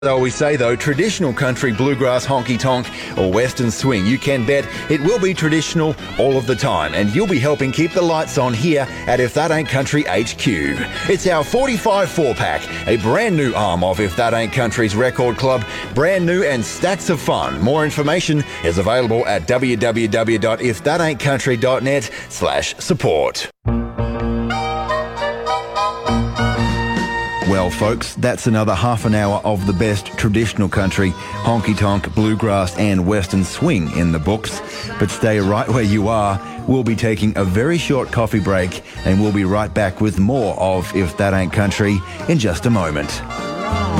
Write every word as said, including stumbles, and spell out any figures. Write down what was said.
I always say though, traditional country, bluegrass, honky-tonk or western swing, you can bet it will be traditional all of the time, and you'll be helping keep the lights on here at If That Ain't Country H Q. It's our forty-five four-pack, a brand new arm of If That Ain't Country's record club, brand new and stacks of fun. More information is available at w w w dot if that ain't country dot net slash support. Well, folks, that's another half an hour of the best traditional country, honky-tonk, bluegrass and western swing in the books. But stay right where you are. We'll be taking a very short coffee break and we'll be right back with more of If That Ain't Country in just a moment.